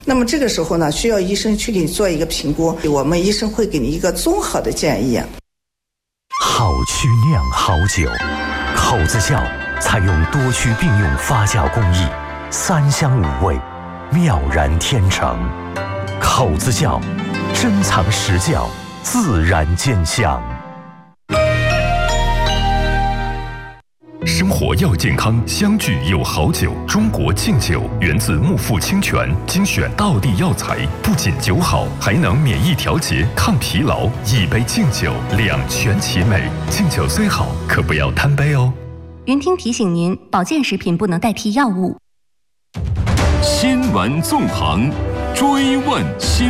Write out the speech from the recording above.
那么这个时候呢，需要医生去给你做一个评估，我们医生会给你一个综合的建议。 好曲酿好酒，口子窖采用多区并用发酵工艺，3香5味，妙然天成。口子窖，珍藏实窖，自然见香。 生活要健康，相聚有好酒。中国敬酒源自木富清泉，精选道地药材，不仅酒好，还能免疫调节、抗疲劳。一杯敬酒，两全其美。敬酒虽好，可不要贪杯哦。 云听提醒您，保健食品不能代替药物。 新闻纵横，追问新